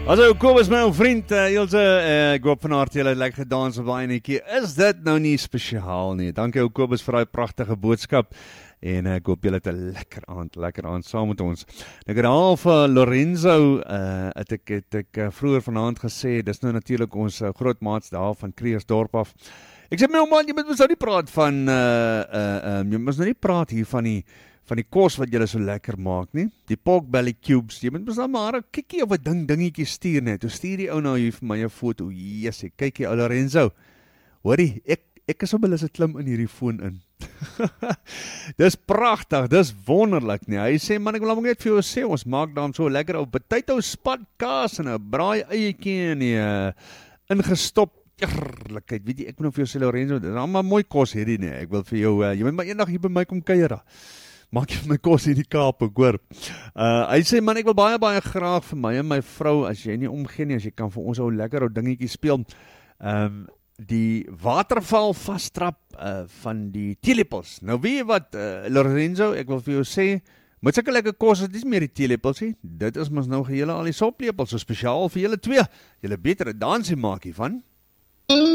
Also, Kobus, my ou vriend, Ilse, ek hoop van harte julle het lekker gedans op daai netjie. Is dit nou nie spesiaal nie? Dankie ou Kobus vir daai pragtige boodskap. En ek hoop julle het 'n lekker aand saam met ons. Ek het al vir Lorenzo, het ek vroeër vanaand gesê, dis nou natuurlik ons groot maats daar van Kreersdorp af. Ek sê my ou man, jy moet nou nie praat van, jy moet nou nie praat hier van die kos wat julle so lekker maak nie. Die pork belly cubes. Jy moet mos nou maar 'n kikkie of 'n dingetjie stuur net. Toe stuur die ou nou hier vir my 'n foto. Jessie, kyk jy ou Lorenzo. Hoorie, ek is op hulle se klim in hierdie foon in. Dis pragtig, dis wonderlik nie. Hy sê man, ek wil net vir jou sê, ons maak dan so lekker ou potato spat kaas en 'n braai eietjie en die ingestop eerlikheid. Weet jy, ek moet nou vir jou sê Lorenzo, dis almal mooi kos hierdie nie. Ek wil vir jou jy moet maar eendag hier by my kom kuier. Maak jy my kos in die Kaap, ek hoor. Hy sê, man, ek wil baie graag vir my en my vrou, as jy nie omgee nie, as jy kan vir ons ou lekker ou dingetjie speel, die waterval vasttrap van die teelepels. Nou weet jy wat, Lorenzo, ek wil vir jou sê, met sulke lekker kos, dit is meer die teelepels, he. Dit is mos nou gehele al die soplepels, so spesiaal vir julle twee. Julle beter 'n dansie maak hiervan.